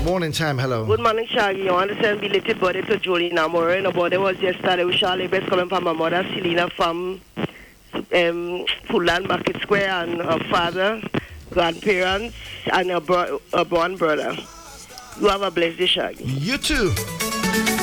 Morning time, hello. Good morning, Shaggy. You understand belated birthday to Julie Namora. And her birthday was yesterday with Charlie Best coming from my mother, Selena, from Foodland Market Square, and her father, grandparents, and her born brother. You have a blessed day, Shaggy. You too.